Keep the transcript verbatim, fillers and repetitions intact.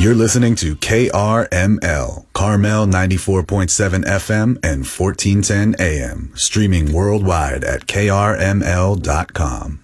You're listening to K R M L, Carmel ninety-four point seven F M and fourteen ten A M, streaming worldwide at K R M L dot com.